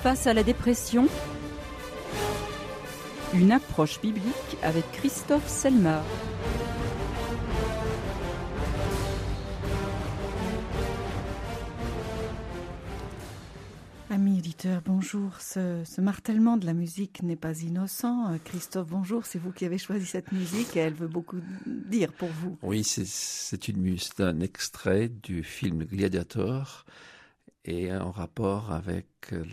face à la dépression, une approche biblique avec Christophe Selmar. Amis auditeurs, bonjour. Ce martèlement de la musique n'est pas innocent. Christophe, bonjour. C'est vous qui avez choisi cette musique et elle veut beaucoup dire pour vous. Oui, c'est un extrait du film Gladiator et en rapport avec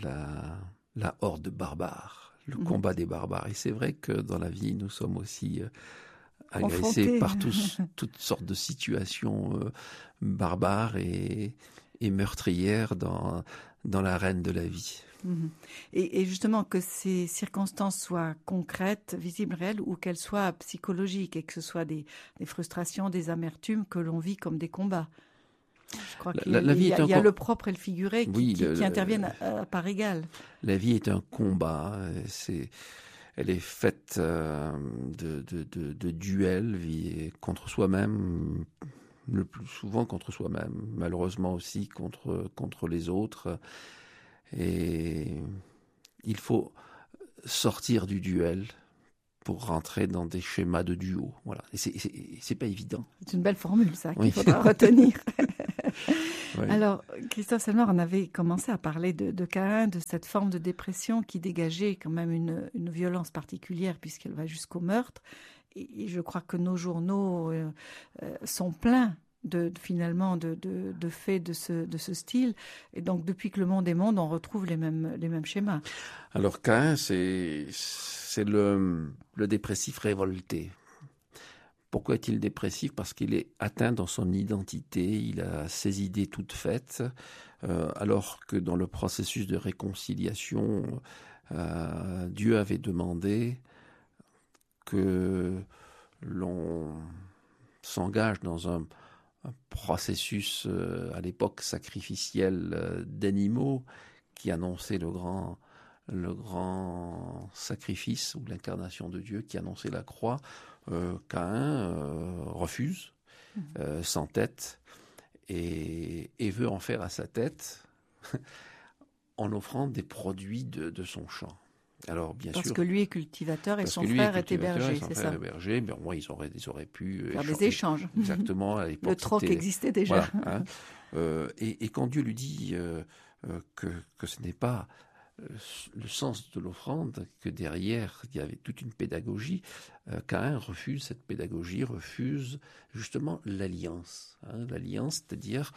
la horde barbare, le combat des barbares. Et c'est vrai que dans la vie, nous sommes aussi agressés par toutes sortes de situations barbares et meurtrières dans l'arène de la vie. Et justement, que ces circonstances soient concrètes, visibles, réelles, ou qu'elles soient psychologiques, et que ce soit des frustrations, des amertumes que l'on vit comme des combats. Je crois qu'il y a le propre et le figuré qui interviennent à part égale. La vie est un combat. Elle est faite de duels contre soi-même, le plus souvent contre soi-même, malheureusement aussi contre les autres. Et il faut sortir du duel pour rentrer dans des schémas de duo. Voilà. Et c'est pas évident. C'est une belle formule, ça, qu'il faudra retenir. Oui. Alors, Christophe Selmar, on avait commencé à parler de Caïn, de cette forme de dépression qui dégageait quand même une violence particulière puisqu'elle va jusqu'au meurtre. Et je crois que nos journaux sont pleins finalement de faits de ce style. Et donc, depuis que le monde est monde, on retrouve les mêmes schémas. Alors, Caïn, c'est le dépressif révolté. Pourquoi est-il dépressif ? Parce qu'il est atteint dans son identité, il a ses idées toutes faites, alors que dans le processus de réconciliation, Dieu avait demandé que l'on s'engage dans un processus à l'époque sacrificiel d'animaux qui annonçait le grand sacrifice ou l'incarnation de Dieu qui annonçait la croix. Caïn refuse, s'entête et veut en faire à sa tête en offrant des produits de son champ. Alors, bien parce sûr, que lui est cultivateur et son frère était berger, c'est ça. Berger, mais moi, ils auraient pu faire des échanges. Exactement. À l'époque, le troc existait déjà. Voilà, et quand Dieu lui dit que ce n'est pas le sens de l'offrande, que derrière il y avait toute une pédagogie, Caïn refuse cette pédagogie, refuse justement l'alliance. L'alliance, c'est-à-dire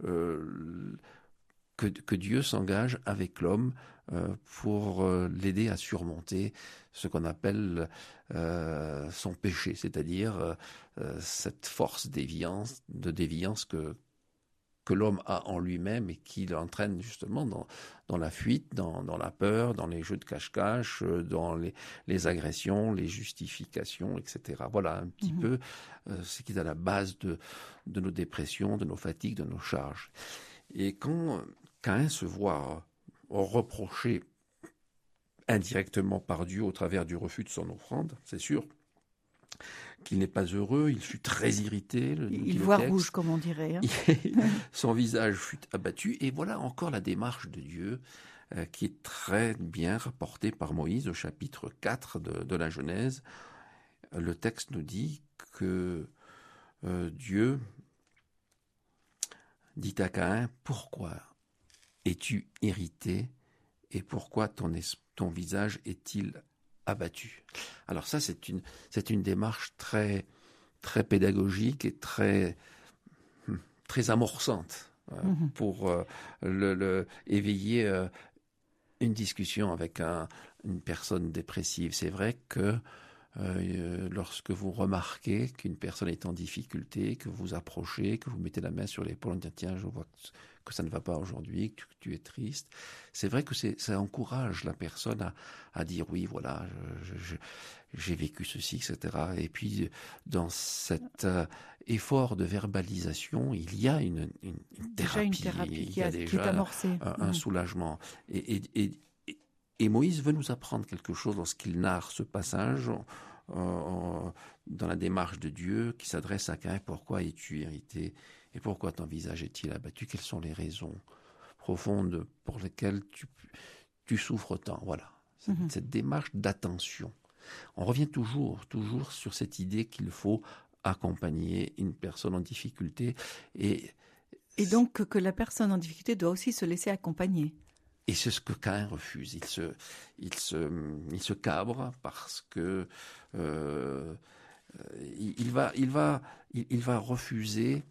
que Dieu s'engage avec l'homme pour l'aider à surmonter ce qu'on appelle son péché, c'est-à-dire cette force de déviance que l'homme a en lui-même et qui l'entraîne justement dans la fuite, dans la peur, dans les jeux de cache-cache, dans les agressions, les justifications, etc. Voilà un petit peu ce qui est à la base de nos dépressions, de nos fatigues, de nos charges. Et quand Caïn se voit reproché indirectement par Dieu au travers du refus de son offrande, c'est sûr qu'il n'est pas heureux, il fut très irrité. Il voit rouge, comme on dirait. Son visage fut abattu. Et voilà encore la démarche de Dieu qui est très bien rapportée par Moïse au chapitre 4 de la Genèse. Le texte nous dit que Dieu dit à Caïn, « Pourquoi es-tu irrité et pourquoi ton visage est-il abattu ?» Alors ça, c'est une démarche très, très pédagogique et très amorçante pour éveiller une discussion avec une personne dépressive. C'est vrai que lorsque vous remarquez qu'une personne est en difficulté, que vous approchez, que vous mettez la main sur l'épaule en disant « Tiens, je vois que ça ne va pas aujourd'hui, que tu es triste », c'est vrai que ça encourage la personne à dire « Oui, voilà, j'ai vécu ceci, etc. » Et puis, dans cet effort de verbalisation, il y a une thérapie, qui est amorcée. Un soulagement. Et Moïse veut nous apprendre quelque chose lorsqu'il narre ce passage dans la démarche de Dieu qui s'adresse à Caïn. Pourquoi es-tu irrité et pourquoi ton visage est-il abattu ? Quelles sont les raisons profondes pour lesquelles tu tu souffres tant. Voilà, cette démarche d'attention. On revient toujours sur cette idée qu'il faut accompagner une personne en difficulté. Et donc que la personne en difficulté doit aussi se laisser accompagner. Et c'est ce que Caïn refuse. Il se cabre parce que il va refuser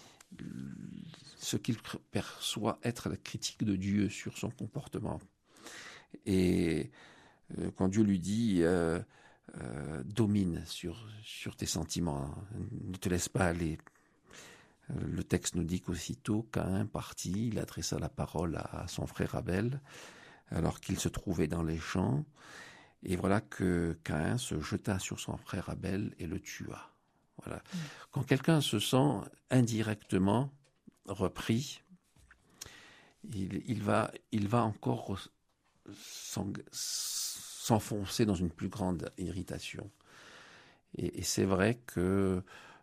ce qu'il perçoit être la critique de Dieu sur son comportement. Et quand Dieu lui dit domine sur tes sentiments, ne te laisse pas aller. Le texte nous dit qu'aussitôt Caïn partit, il adressa la parole à son frère Abel, alors qu'il se trouvait dans les champs. Et voilà que Caïn se jeta sur son frère Abel et le tua. Voilà. Quand quelqu'un se sent indirectement repris, il va encore s'enfoncer dans une plus grande irritation. Et c'est vrai que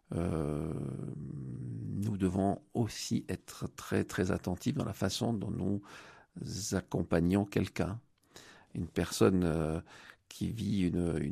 nous devons aussi être très, très attentifs dans la façon dont nous accompagnons quelqu'un. Une personne qui vit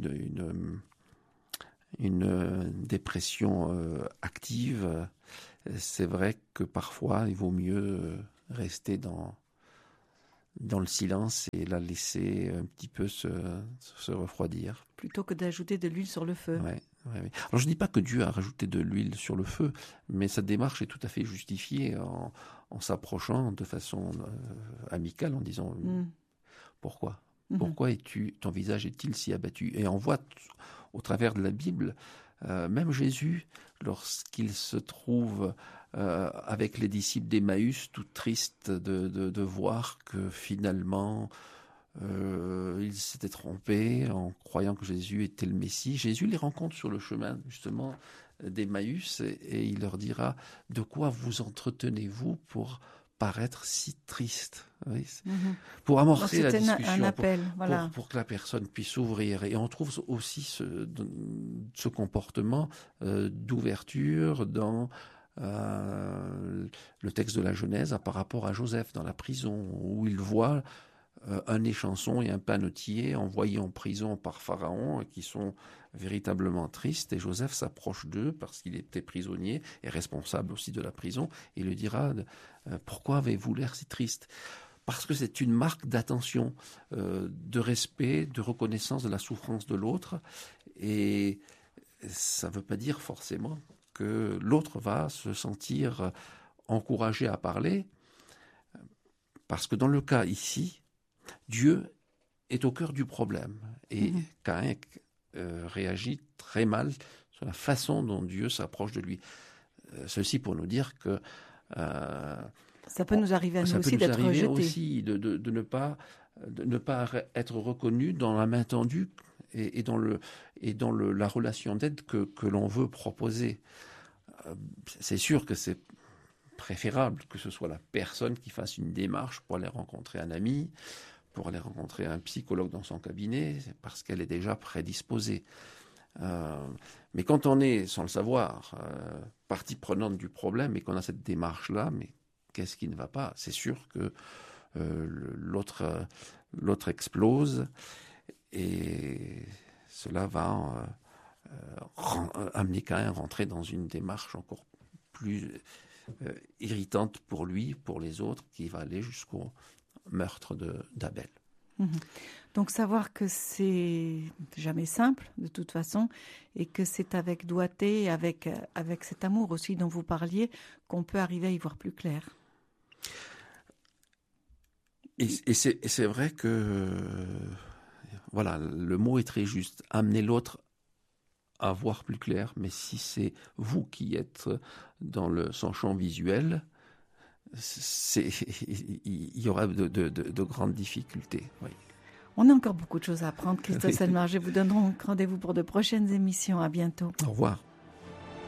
une dépression active, c'est vrai que parfois il vaut mieux rester dans le silence et la laisser un petit peu se refroidir. Plutôt que d'ajouter de l'huile sur le feu. Ouais. Alors je ne dis pas que Dieu a rajouté de l'huile sur le feu, mais sa démarche est tout à fait justifiée en s'approchant de façon amicale, en disant pourquoi ton visage est-il si abattu? Et on voit au travers de la Bible, même Jésus, lorsqu'il se trouve avec les disciples d'Emmaüs, tout triste de voir que finalement ils s'étaient trompés en croyant que Jésus était le Messie. Jésus les rencontre sur le chemin justement d'Emmaüs et il leur dira: de quoi vous entretenez-vous pour paraître si triste? Oui, pour amorcer la discussion, un appel, pour que la personne puisse s'ouvrir. Et on trouve aussi ce comportement d'ouverture dans le texte de la Genèse par rapport à Joseph dans la prison, où il voit un échanson et un panetier envoyés en prison par Pharaon, qui sont véritablement tristes, et Joseph s'approche d'eux parce qu'il était prisonnier et responsable aussi de la prison, et lui dira: pourquoi avez-vous l'air si triste? Parce que c'est une marque d'attention, de respect, de reconnaissance de la souffrance de l'autre, et ça ne veut pas dire forcément que l'autre va se sentir encouragé à parler, parce que dans le cas ici, Dieu est au cœur du problème. Et Caïn réagit très mal sur la façon dont Dieu s'approche de lui. Ceci pour nous dire que ça peut nous arriver à nous aussi d'être rejetés. Aussi de ne pas être reconnu dans la main tendue et dans la relation d'aide que l'on veut proposer. C'est sûr que c'est préférable que ce soit la personne qui fasse une démarche pour aller rencontrer un ami, pour aller rencontrer un psychologue dans son cabinet, parce qu'elle est déjà prédisposée. Mais quand on est, sans le savoir, partie prenante du problème et qu'on a cette démarche-là, mais qu'est-ce qui ne va pas? C'est sûr que l'autre explose et cela va amener Caïn à rentrer dans une démarche encore plus irritante pour lui, pour les autres, qui va aller jusqu'au meurtre d'Abel. Donc savoir que c'est jamais simple de toute façon et que c'est avec doigté, avec cet amour aussi dont vous parliez, qu'on peut arriver à y voir plus clair. Et c'est vrai que voilà, le mot est très juste, amener l'autre à voir plus clair, mais si c'est vous qui êtes dans son champ visuel, il y aura de grandes difficultés. Oui. On a encore beaucoup de choses à apprendre, Christophe Selmar. Je vous donne donc rendez-vous pour de prochaines émissions. À bientôt. Au revoir.